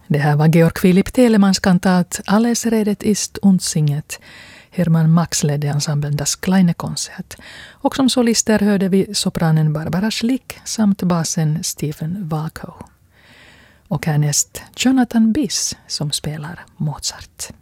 Det här var Georg Philipp Telemans kantat Alles redet ist und singet. Herman Max ledde ensemblen Das kleine Konzert. Och som solister hörde vi sopranen Barbara Schlick samt basen Stephen Waco. Och härnäst Jonathan Biss som spelar Mozart.